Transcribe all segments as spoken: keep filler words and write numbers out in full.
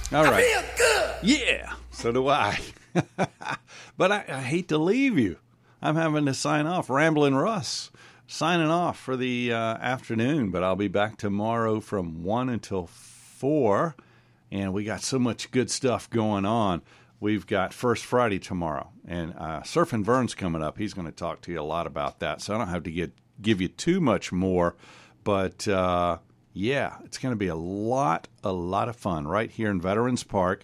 All right. I feel good. Yeah, so do I. But I, I hate to leave you. I'm having to sign off. Ramblin' Russ signing off for the uh, afternoon, but I'll be back tomorrow from one until four, and we got so much good stuff going on. We've got First Friday tomorrow, and uh, Surfin' Vern's coming up. He's going to talk to you a lot about that, so I don't have to get give you too much more, but uh, yeah, it's going to be a lot, a lot of fun right here in Veterans Park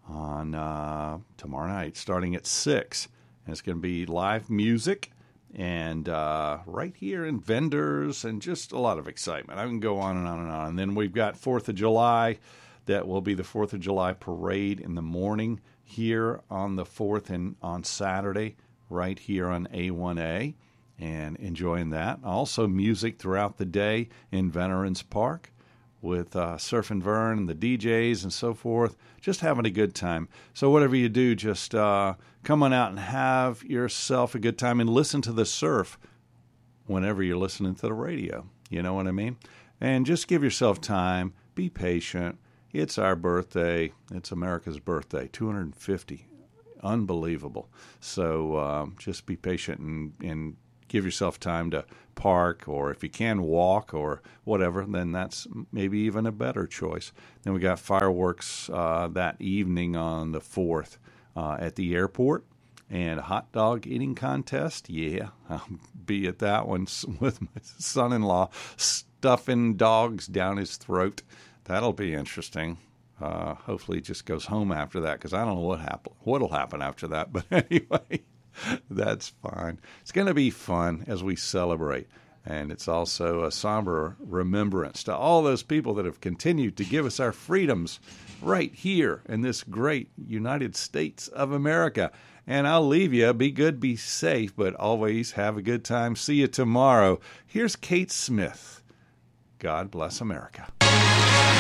on uh, tomorrow night, starting at six. And it's going to be live music and uh, right here and vendors and just a lot of excitement. I can go on and on and on. And then we've got fourth of July. That will be the fourth of July parade in the morning here on the fourth and on Saturday right here on A one A. And enjoying that. Also music throughout the day in Veterans Park with uh, Surfin' Vern and the D Js and so forth. Just having a good time. So whatever you do, just uh, come on out and have yourself a good time and listen to the surf whenever you're listening to the radio. You know what I mean? And just give yourself time. Be patient. It's our birthday. It's America's birthday, two hundred fifty. Unbelievable. So um, just be patient and, and give yourself time to park, or if you can walk or whatever, then that's maybe even a better choice. Then we got fireworks uh, that evening on the fourth uh, at the airport, and a hot dog eating contest. Yeah, I'll be at that one with my son-in-law stuffing dogs down his throat. That'll be interesting. Uh, hopefully he just goes home after that, because I don't know what happen, what'll happen after that. But anyway, that's fine. It's going to be fun as we celebrate. And it's also a somber remembrance to all those people that have continued to give us our freedoms right here in this great United States of America. And I'll leave you. Be good, be safe, but always have a good time. See you tomorrow. Here's Kate Smith. God bless America.